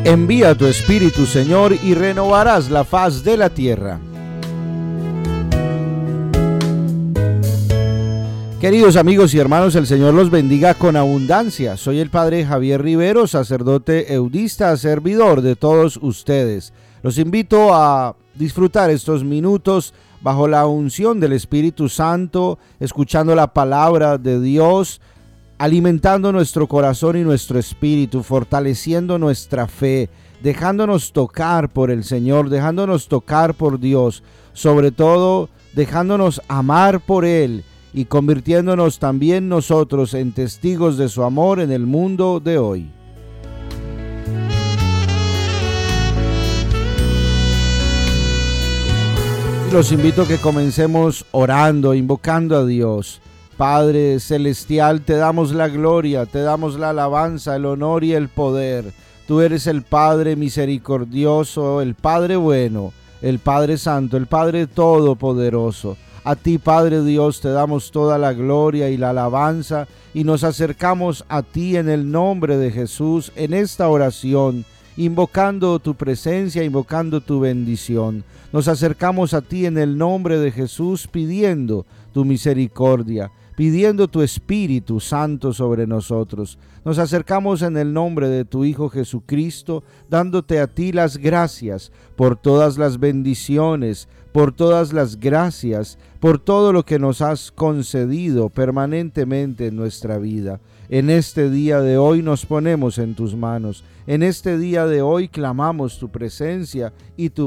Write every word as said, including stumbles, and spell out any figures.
Envía tu Espíritu, Señor, y renovarás la faz de la tierra. Queridos amigos y hermanos, el Señor los bendiga con abundancia. Soy el Padre Javier Rivero, sacerdote eudista, servidor de todos ustedes. Los invito a disfrutar estos minutos bajo la unción del Espíritu Santo, escuchando la palabra de Dios, alimentando nuestro corazón y nuestro espíritu, fortaleciendo nuestra fe, dejándonos tocar por el Señor, dejándonos tocar por Dios, sobre todo dejándonos amar por Él y convirtiéndonos también nosotros en testigos de su amor en el mundo de hoy. Los invito a que comencemos orando, invocando a Dios. Padre celestial, te damos la gloria, te damos la alabanza, el honor y el poder. Tú eres el Padre misericordioso, el Padre bueno, el Padre santo, el Padre todopoderoso. A ti, Padre Dios, te damos toda la gloria y la alabanza y nos acercamos a ti en el nombre de Jesús en esta oración, invocando tu presencia, invocando tu bendición. Nos acercamos a ti en el nombre de Jesús pidiendo tu misericordia, pidiendo tu Espíritu Santo sobre nosotros. Nos acercamos en el nombre de tu Hijo Jesucristo, dándote a ti las gracias por todas las bendiciones, por todas las gracias, por todo lo que nos has concedido permanentemente en nuestra vida. En este día de hoy nos ponemos en tus manos. En este día de hoy clamamos tu presencia y tu